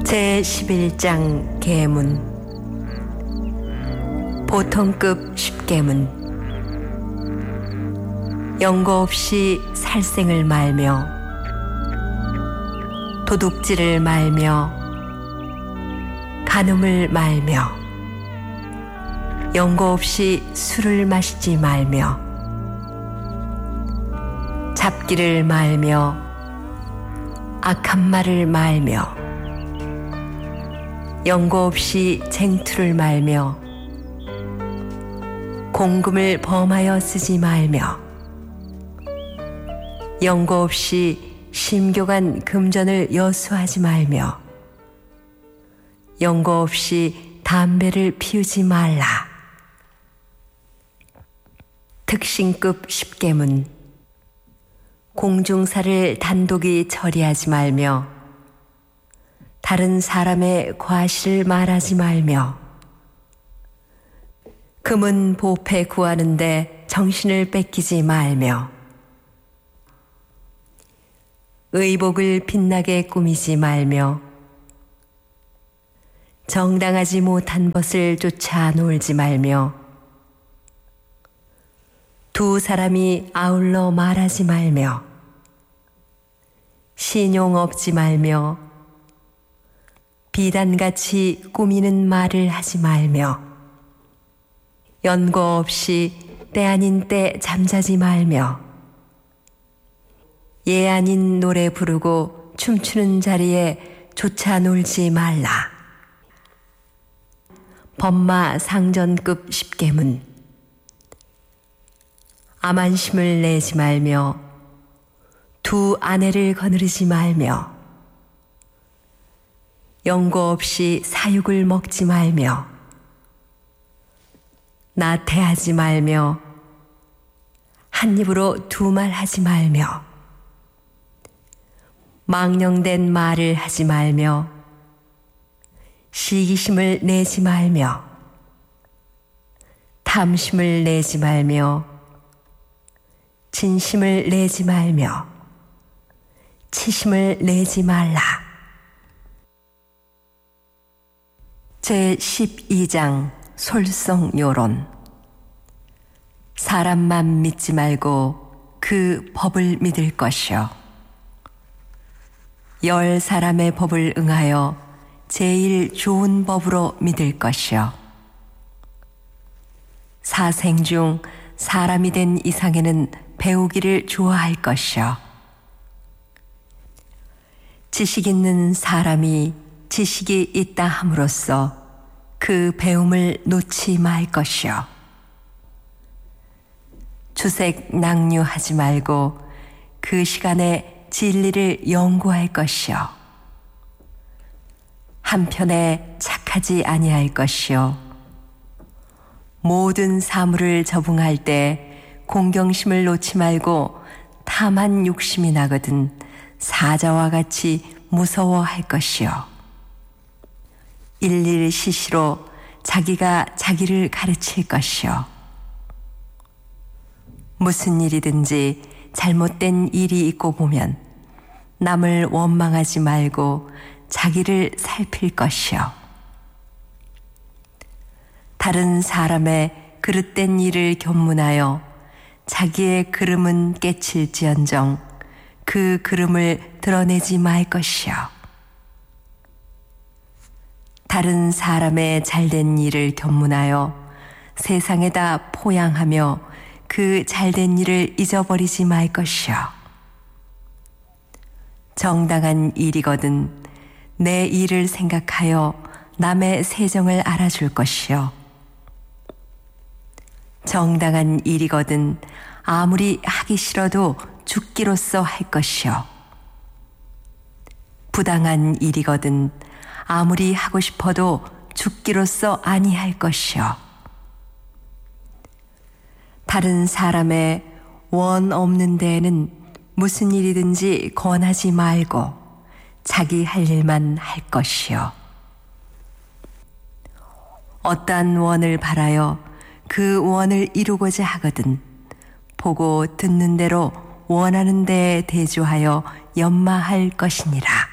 제11장 계문. 보통급 십계문. 연고 없이 살생을 말며 도둑질을 말며 간음을 말며 연고 없이 술을 마시지 말며 잡기를 말며 악한 말을 말며 연고 없이 쟁투를 말며 공금을 범하여 쓰지 말며 연고 없이 심교간 금전을 여수하지 말며 연고 없이 담배를 피우지 말라. 특신급 십계문. 공중사를 단독이 처리하지 말며 다른 사람의 과실을 말하지 말며 금은 보패 구하는데 정신을 뺏기지 말며 의복을 빛나게 꾸미지 말며 정당하지 못한 것을 쫓아 놀지 말며 두 사람이 아울러 말하지 말며 신용 없지 말며 비단같이 꾸미는 말을 하지 말며 연고 없이 때 아닌 때 잠자지 말며 예 아닌 노래 부르고 춤추는 자리에 조차 놀지 말라. 법마 상전급 십계문. 암한심을 내지 말며 두 아내를 거느리지 말며 연고 없이 사육을 먹지 말며 나태하지 말며 한 입으로 두 말 하지 말며 망령된 말을 하지 말며 시기심을 내지 말며 탐심을 내지 말며 진심을 내지 말며 치심을 내지 말라. 제12장 솔성요론. 사람만 믿지 말고 그 법을 믿을 것이요 열 사람의 법을 응하여 제일 좋은 법으로 믿을 것이요 사생 중 사람이 된 이상에는 배우기를 좋아할 것이요 지식 있는 사람이 지식이 있다 함으로써 그 배움을 놓지 말 것이요 주색 낭류하지 말고 그 시간에 진리를 연구할 것이요 한편에 착하지 아니할 것이요 모든 사물을 적응할 때 공경심을 놓지 말고 탐한 욕심이 나거든 사자와 같이 무서워할 것이요 일일 시시로 자기가 자기를 가르칠 것이요 무슨 일이든지 잘못된 일이 있고 보면 남을 원망하지 말고 자기를 살필 것이요 다른 사람의 그릇된 일을 견문하여 자기의 그름은 깨칠지언정 그 그름을 드러내지 말 것이요 다른 사람의 잘된 일을 견문하여 세상에다 포양하며 그 잘된 일을 잊어버리지 말 것이요 정당한 일이거든 내 일을 생각하여 남의 세정을 알아줄 것이요 정당한 일이거든 아무리 하기 싫어도 죽기로써 할 것이요 부당한 일이거든 아무리 하고 싶어도 죽기로써 아니할 것이요 다른 사람의 원 없는 데에는 무슨 일이든지 권하지 말고 자기 할 일만 할 것이요 어떠한 원을 바라여 그 원을 이루고자 하거든 보고 듣는 대로 원하는 데에 대조하여 연마할 것이니라.